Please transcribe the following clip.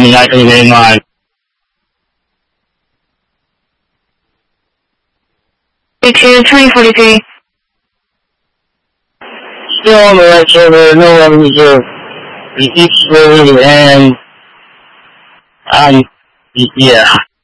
not going to get in line. Picture 2043. Still on the right shoulder, no level reserve. Repeat slowly and, yeah.